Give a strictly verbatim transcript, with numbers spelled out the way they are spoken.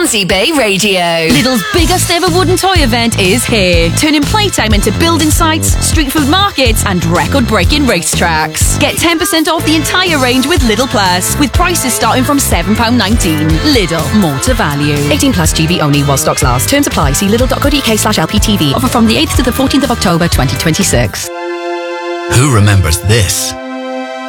Swansea Bay Radio. Lidl's biggest ever wooden toy event is here, turning playtime into building sites, street food markets and record-breaking racetracks. Get ten percent off the entire range with Lidl Plus, with prices starting from seven pounds nineteen. Lidl, more to value. eighteen plus G B only while stocks last. Terms apply. See lidl.co.uk slash LPTV. Offer from the eighth to the fourteenth of October twenty twenty-six. Who remembers this?